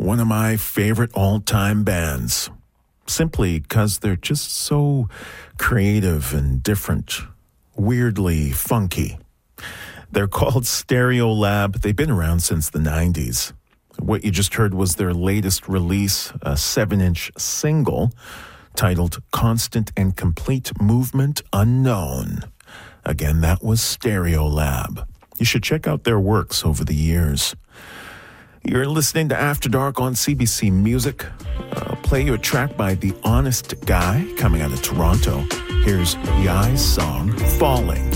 one of my favorite all-time bands. Simply because they're just so creative and different, weirdly funky. They're called Stereolab. They've been around since the 90s. What you just heard was their latest release, a 7-inch single titled Constant and Complete Movement Unknown. Again, that was Stereolab. You should check out their works over the years. You're listening to After Dark on CBC Music. I'll play you a track by The Honest Guy coming out of Toronto. Here's Yai's song, Falling.